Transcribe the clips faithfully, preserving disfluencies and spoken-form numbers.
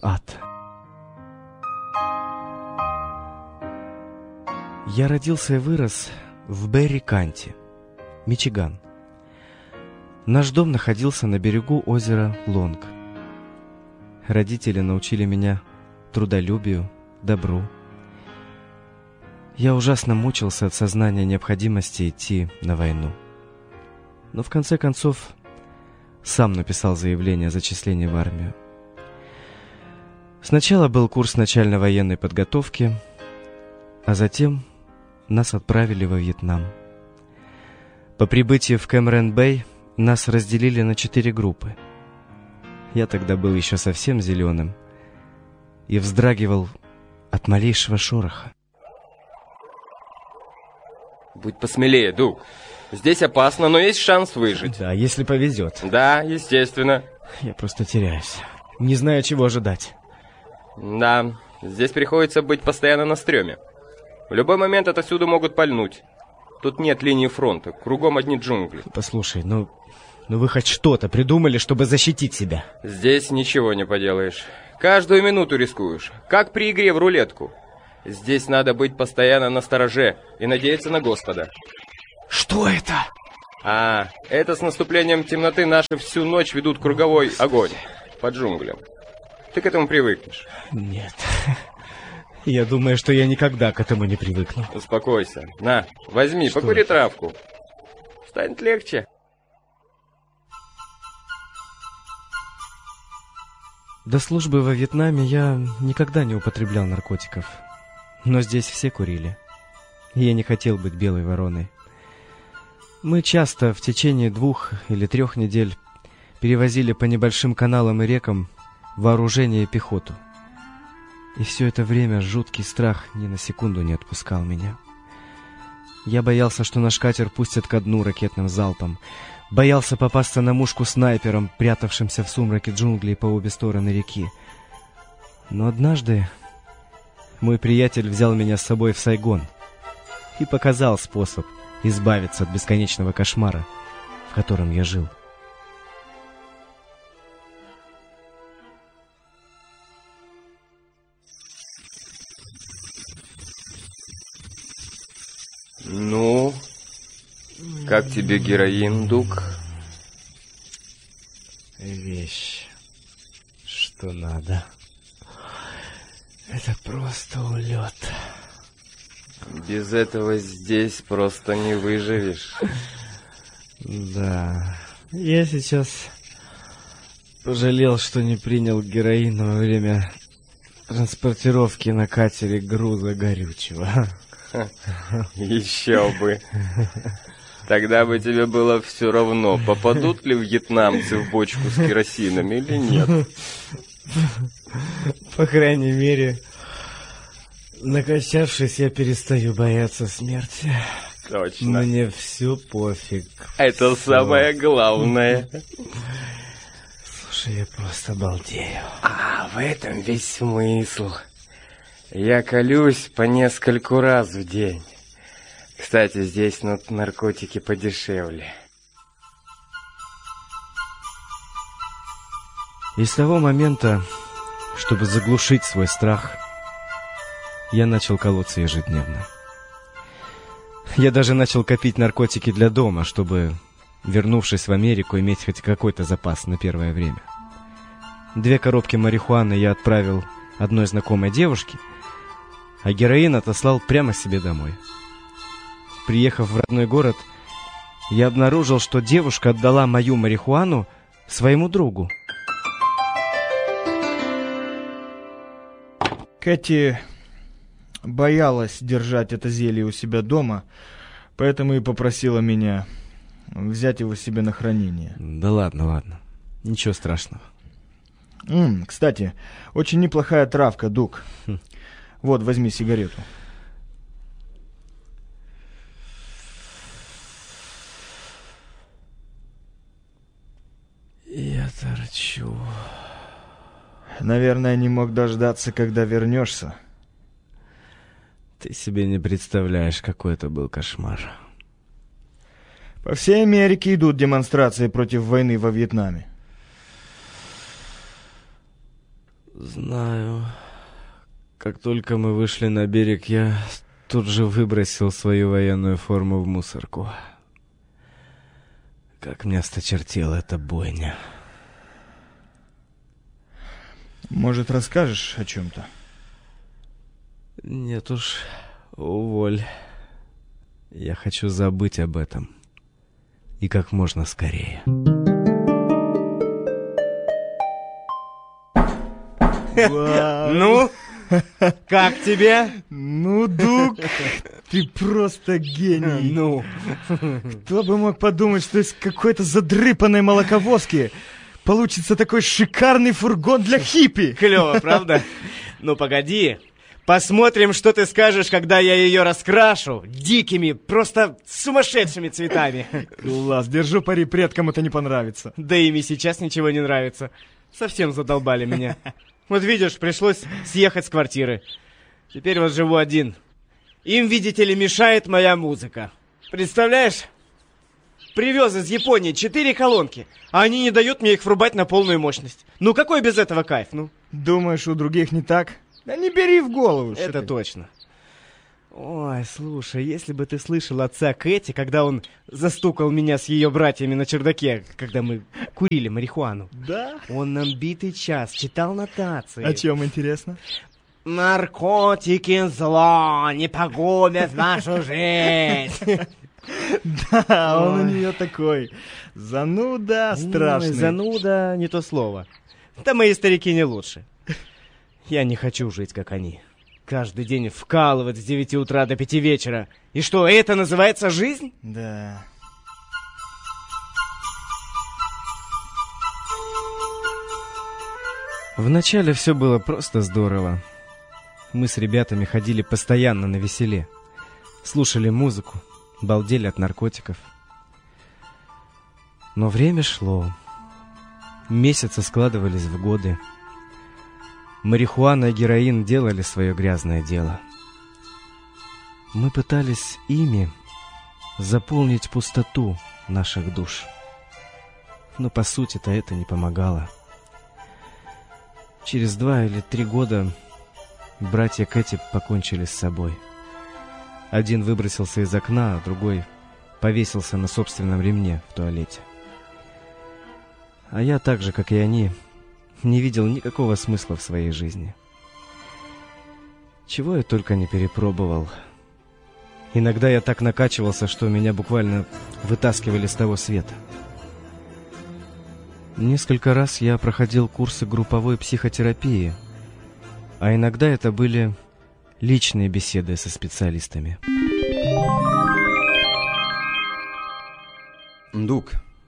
ад. Я родился и вырос в Берри-Канти, Мичиган. Наш дом находился на берегу озера Лонг. Родители научили меня трудолюбию, добру. Я ужасно мучился от сознания необходимости идти на войну. Но в конце концов сам написал заявление о зачислении в армию. Сначала был курс начальной военной подготовки, а затем нас отправили во Вьетнам. По прибытии в Кэм-Рэн-Бэй нас разделили на четыре группы. Я тогда был еще совсем зеленым и вздрагивал от малейшего шороха. Будь посмелее, Дуг. Здесь опасно, но есть шанс выжить. Да, если повезет. Да, естественно. Я просто теряюсь. Не знаю, чего ожидать. Да, здесь приходится быть постоянно на стреме. В любой момент отсюда могут пальнуть. Тут нет линии фронта, кругом одни джунгли. Послушай, ну, ну вы хоть что-то придумали, чтобы защитить себя? Здесь ничего не поделаешь. Каждую минуту рискуешь, как при игре в рулетку. Здесь надо быть постоянно настороже и надеяться на Господа. Что это? А, это с наступлением темноты наши всю ночь ведут круговой огонь по джунглям. Ты к этому привыкнешь? Нет. Я думаю, что я никогда к этому не привыкну. Успокойся. На, возьми, что? Покури травку. Станет легче. До службы во Вьетнаме я никогда не употреблял наркотиков. Но здесь все курили. И я не хотел быть белой вороной. Мы часто в течение двух или трех недель перевозили по небольшим каналам и рекам вооружение и пехоту. И все это время жуткий страх ни на секунду не отпускал меня. Я боялся, что наш катер пустят ко дну ракетным залпом. Боялся попасться на мушку снайпером, прятавшимся в сумраке джунглей по обе стороны реки. Но однажды мой приятель взял меня с собой в Сайгон и показал способ избавиться от бесконечного кошмара, в котором я жил. Ну, как тебе героин, Дуг? Вещь, что надо. Это просто улет. Без этого здесь просто не выживешь. Да, я сейчас пожалел, что не принял героин во время транспортировки на катере груза горючего. Еще бы. Тогда бы тебе было все равно, попадут ли вьетнамцы в бочку с керосином или нет. По крайней мере, накачавшись, я перестаю бояться смерти. Точно. Мне все пофиг. Это все. Самое главное. Слушай, я просто балдею. А, в этом весь смысл. Я колюсь по нескольку раз в день. Кстати, здесь ну, наркотики подешевле. И с того момента, чтобы заглушить свой страх, я начал колоться ежедневно. Я даже начал копить наркотики для дома, чтобы, вернувшись в Америку, иметь хоть какой-то запас на первое время. Две коробки марихуаны я отправил одной знакомой девушке, а героин отослал прямо себе домой. Приехав в родной город, я обнаружил, что девушка отдала мою марихуану своему другу. Кэти боялась держать это зелье у себя дома, поэтому и попросила меня взять его себе на хранение. Да ладно, ладно. Ничего страшного. М, кстати, очень неплохая травка, Дуг. Хм. Вот, возьми сигарету. Я торчу. Наверное, не мог дождаться, когда вернешься. Ты себе не представляешь, какой это был кошмар. По всей Америке идут демонстрации против войны во Вьетнаме. Знаю. Как только мы вышли на берег, я тут же выбросил свою военную форму в мусорку. Как мне осточертела эта бойня. Может, расскажешь о чем-то? Нет уж, уволь. Я хочу забыть об этом. И как можно скорее. Ну, как тебе? Ну, Дуг, ты просто гений. Ну, кто бы мог подумать, что из какой-то задрыпанной молоковозки получится такой шикарный фургон для хиппи. Клево, правда? Ну, погоди. Посмотрим, что ты скажешь, когда я ее раскрашу дикими, просто сумасшедшими цветами. Класс, держу пари, предкам это не понравится. Да им и сейчас ничего не нравится. Совсем задолбали меня. Вот видишь, пришлось съехать с квартиры. Теперь вот живу один. Им, видите ли, мешает моя музыка. Представляешь? Привез из Японии четыре колонки, а они не дают мне их врубать на полную мощность. Ну какой без этого кайф, ну? Думаешь, у других не так? Да не бери в голову. Это точно. Ой, слушай, если бы ты слышал отца Кэти, когда он застукал меня с ее братьями на чердаке, когда мы курили марихуану. Да? Он нам битый час читал нотации. О чем интересно? Наркотики зло, не погубят нашу жизнь. Да, он у нее такой зануда страшный. Зануда, не то слово. Да мои старики не лучше. Я не хочу жить, как они. Каждый день вкалывать с девяти утра до пяти вечера. И что, это называется жизнь? Да. Вначале все было просто здорово. Мы с ребятами ходили постоянно на веселе. Слушали музыку, балдели от наркотиков. Но время шло. Месяцы складывались в годы. Марихуана и героин делали свое грязное дело. Мы пытались ими заполнить пустоту наших душ. Но по сути-то это не помогало. Через два или три года братья Кэти покончили с собой. Один выбросился из окна, а другой повесился на собственном ремне в туалете. А я так же, как и они, не видел никакого смысла в своей жизни. Чего я только не перепробовал. Иногда я так накачивался, что меня буквально вытаскивали с того света. Несколько раз я проходил курсы групповой психотерапии, а иногда это были личные беседы со специалистами. Дуг,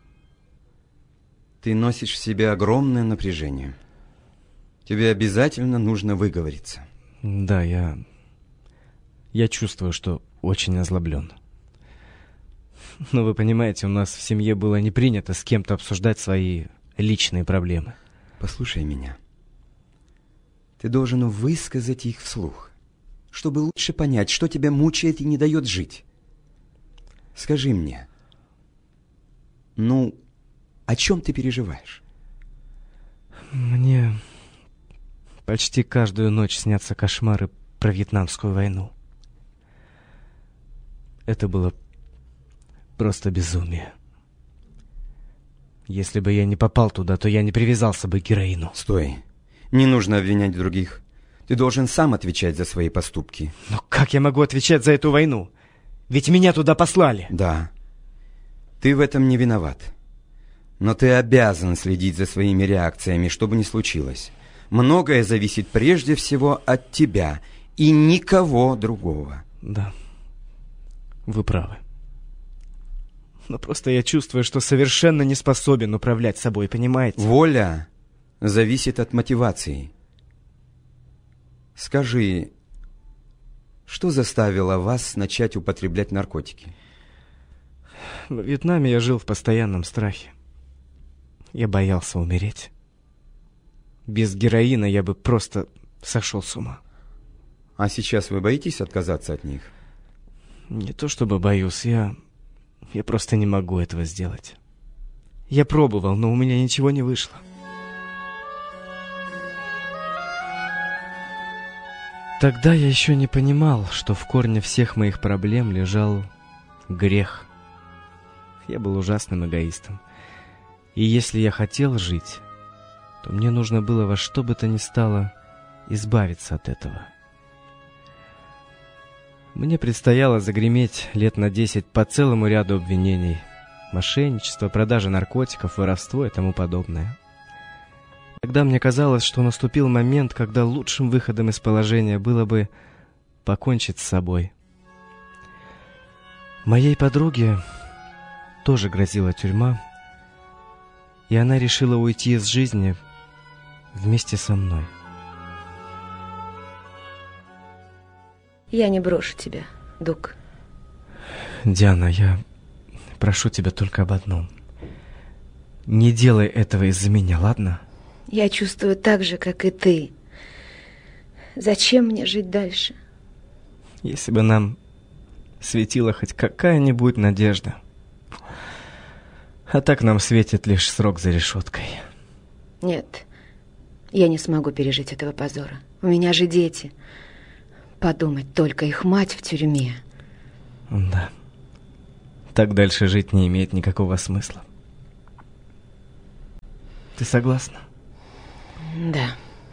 ты носишь в себе огромное напряжение. Тебе обязательно нужно выговориться. Да, я... Я чувствую, что очень озлоблен. Но вы понимаете, у нас в семье было не принято с кем-то обсуждать свои личные проблемы. Послушай меня. Ты должен высказать их вслух, чтобы лучше понять, что тебя мучает и не дает жить. Скажи мне, ну, о чем ты переживаешь? Мне почти каждую ночь снятся кошмары про Вьетнамскую войну. Это было просто безумие. Если бы я не попал туда, то я не привязался бы к героину. Стой. Не нужно обвинять других. Ты должен сам отвечать за свои поступки. Но как я могу отвечать за эту войну? Ведь меня туда послали. Да. Ты в этом не виноват. Но ты обязан следить за своими реакциями, что бы ни случилось. Многое зависит прежде всего от тебя и никого другого. Да. Вы правы. Но просто я чувствую, что совершенно не способен управлять собой, понимаете? Воля зависит от мотивации. Скажи, что заставило вас начать употреблять наркотики? В Вьетнаме я жил в постоянном страхе. Я боялся умереть. Без героина я бы просто сошел с ума. А сейчас вы боитесь отказаться от них? Не то чтобы боюсь, я... Я просто не могу этого сделать. Я пробовал, но у меня ничего не вышло. Тогда я еще не понимал, что в корне всех моих проблем лежал грех. Я был ужасным эгоистом. И если я хотел жить, то мне нужно было во что бы то ни стало избавиться от этого. Мне предстояло загреметь лет на десять по целому ряду обвинений: мошенничество, продажа наркотиков, воровство и тому подобное. Тогда мне казалось, что наступил момент, когда лучшим выходом из положения было бы покончить с собой. Моей подруге тоже грозила тюрьма, и она решила уйти из жизни вместе со мной. Я не брошу тебя, Дуг. Диана, я прошу тебя только об одном. Не делай этого из-за меня, ладно? Я чувствую так же, как и ты. Зачем мне жить дальше? Если бы нам светила хоть какая-нибудь надежда. А так нам светит лишь срок за решеткой. Нет, я не смогу пережить этого позора. У меня же дети. Подумать только, их мать в тюрьме. Да. Так дальше жить не имеет никакого смысла. Ты согласна? Да.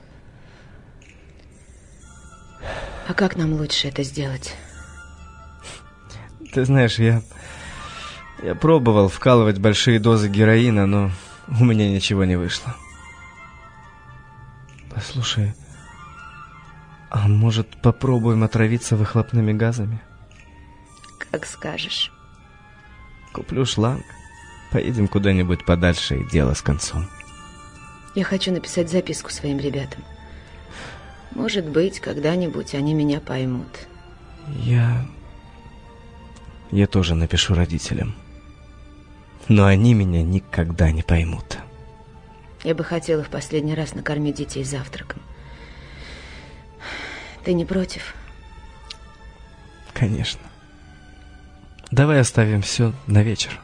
А как нам лучше это сделать? Ты знаешь, я... Я пробовал вкалывать большие дозы героина, но у меня ничего не вышло. Послушай, а может попробуем отравиться выхлопными газами? Как скажешь. Куплю шланг, поедем куда-нибудь подальше и дело с концом. Я хочу написать записку своим ребятам. Может быть, когда-нибудь они меня поймут. Я... Я тоже напишу родителям. Но они меня никогда не поймут. Я бы хотела в последний раз накормить детей завтраком. Ты не против? Конечно. Давай оставим все на вечер.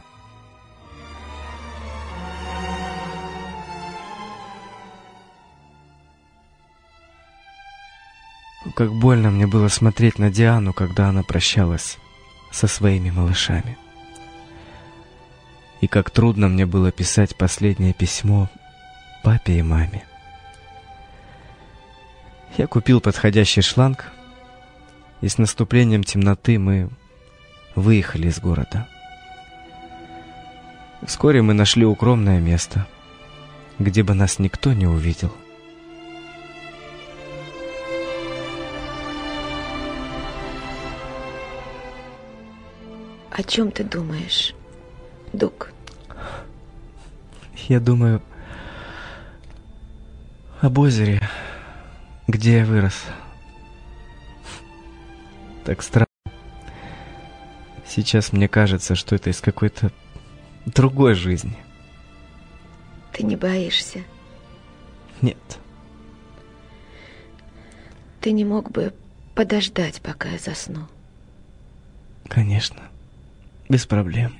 Как больно мне было смотреть на Диану, когда она прощалась со своими малышами. И как трудно мне было писать последнее письмо папе и маме. Я купил подходящий шланг, и с наступлением темноты мы выехали из города. Вскоре мы нашли укромное место, где бы нас никто не увидел. О чем ты думаешь, Дуг? Я думаю об озере, где я вырос. Так странно. Сейчас мне кажется, что это из какой-то другой жизни. Ты не боишься? Нет. Ты не мог бы подождать, пока я засну? Конечно. Без проблем.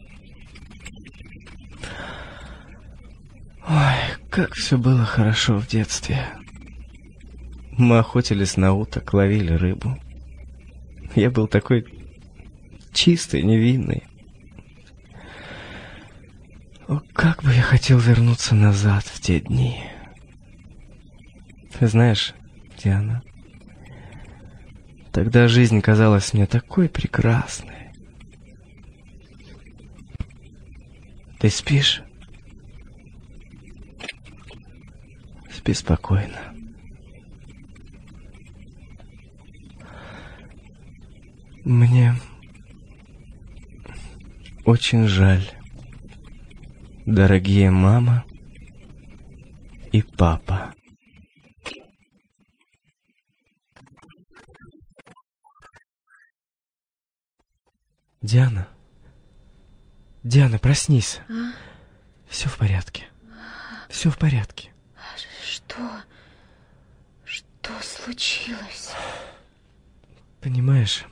Ой, как все было хорошо в детстве. Мы охотились на уток, ловили рыбу. Я был такой чистый, невинный. О, как бы я хотел вернуться назад в те дни. Ты знаешь, Диана, тогда жизнь казалась мне такой прекрасной. Ты спишь? Спи спокойно. Мне очень жаль, дорогие мама и папа. Диана, Диана, проснись. А? Все в порядке. Все в порядке. Что? Что случилось? Понимаешь,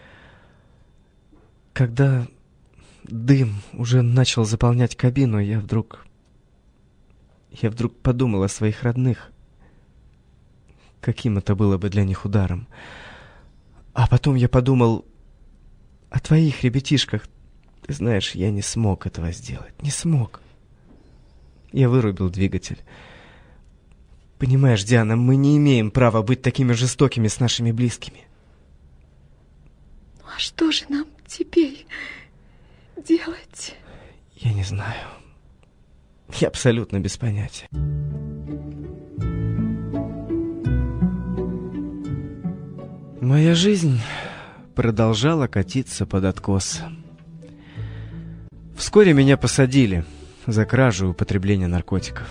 когда дым уже начал заполнять кабину, я вдруг... Я вдруг подумал о своих родных. каким это было бы для них ударом. А потом я подумал о твоих ребятишках. Ты знаешь, я не смог этого сделать. Не смог. Я вырубил двигатель. Понимаешь, Диана, мы не имеем права быть такими жестокими с нашими близкими. А что же нам теперь делать? Я не знаю. Я абсолютно без понятия. Моя жизнь продолжала катиться под откос. Вскоре меня посадили за кражу и употребление наркотиков.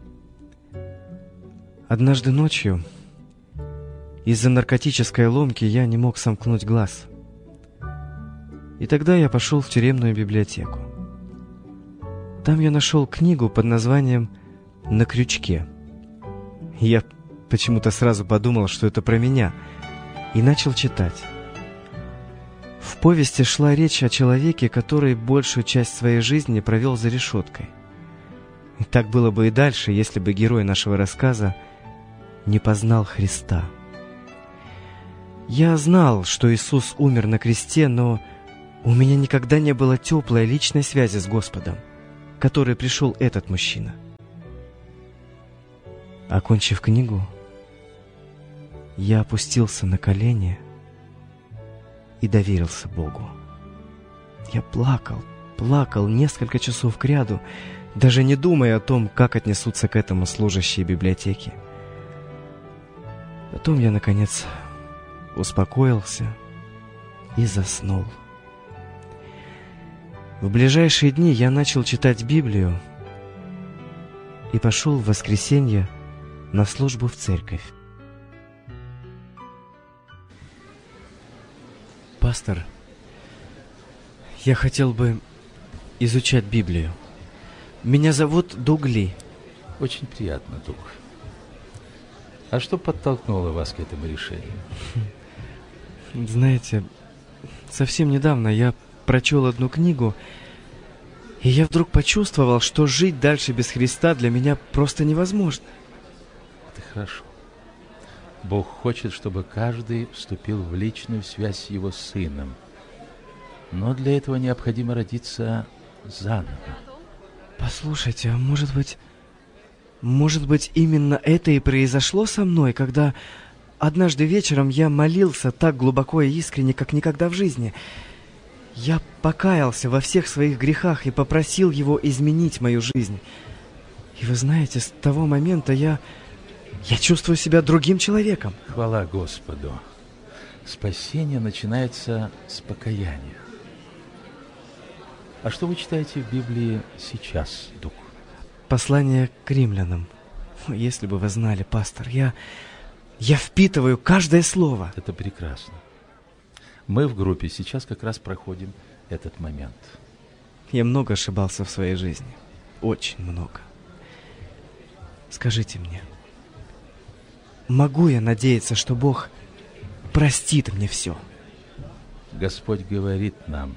Однажды ночью из-за наркотической ломки я не мог сомкнуть глаз. И тогда я пошел в тюремную библиотеку. Там я нашел книгу под названием «На крючке». Я почему-то сразу подумал, что это про меня, и начал читать. В повести шла речь о человеке, который большую часть своей жизни провел за решеткой. И так было бы и дальше, если бы герой нашего рассказа не познал Христа. Я знал, что Иисус умер на кресте, но у меня никогда не было теплой личной связи с Господом, к которой пришел этот мужчина. Окончив книгу, я опустился на колени и доверился Богу. Я плакал, плакал несколько часов кряду, даже не думая о том, как отнесутся к этому служащие библиотеки. Потом я, наконец, успокоился и заснул. В ближайшие дни я начал читать Библию и пошел в воскресенье на службу в церковь. Пастор, я хотел бы изучать Библию. Меня зовут Дуг Ли. Очень приятно, Дуг. А что подтолкнуло вас к этому решению? Знаете, совсем недавно я прочел одну книгу, и я вдруг почувствовал, что жить дальше без Христа для меня просто невозможно. Это хорошо. Бог хочет, чтобы каждый вступил в личную связь с Его Сыном. Но для этого необходимо родиться заново. Послушайте, а может быть... Может быть, именно это и произошло со мной, когда однажды вечером я молился так глубоко и искренне, как никогда в жизни. Я покаялся во всех своих грехах и попросил Его изменить мою жизнь. И вы знаете, с того момента я... Я чувствую себя другим человеком. Хвала Господу. Спасение начинается с покаяния. А что вы читаете в Библии сейчас, Дуг? Послание к римлянам. Если бы вы знали, пастор, я... Я впитываю каждое слово. Это прекрасно. Мы в группе сейчас как раз проходим этот момент. Я много ошибался в своей жизни. Очень много. Скажите мне, могу я надеяться, что Бог простит мне все? Господь говорит нам: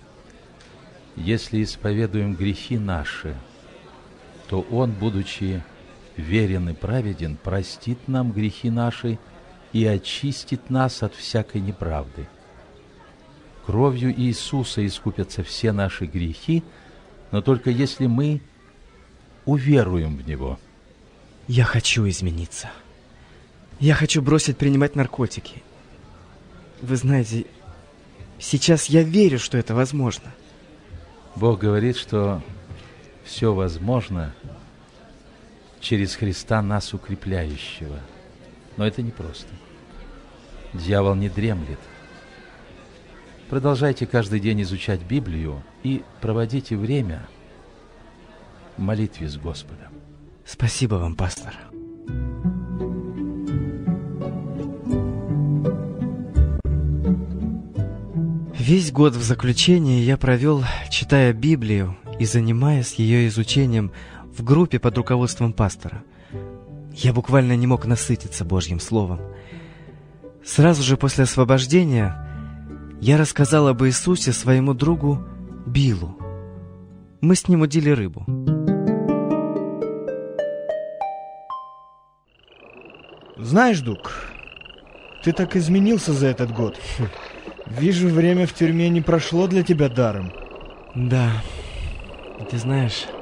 если исповедуем грехи наши, то Он, будучи верен и праведен, простит нам грехи наши и очистит нас от всякой неправды. Кровью Иисуса искупятся все наши грехи, но только если мы уверуем в Него. Я хочу измениться. Я хочу бросить принимать наркотики. Вы знаете, сейчас я верю, что это возможно. Бог говорит, что все возможно через Христа нас укрепляющего. Но это непросто. Дьявол не дремлет. Продолжайте каждый день изучать Библию и проводите время в молитве с Господом. Спасибо вам, пастор. Весь год в заключении я провел, читая Библию и занимаясь ее изучением в группе под руководством пастора. Я буквально не мог насытиться Божьим Словом. Сразу же после освобождения я рассказал об Иисусе своему другу Биллу. Мы с ним удили рыбу. Знаешь, Дуг, ты так изменился за этот год. Вижу, время в тюрьме не прошло для тебя даром. Да, ты знаешь,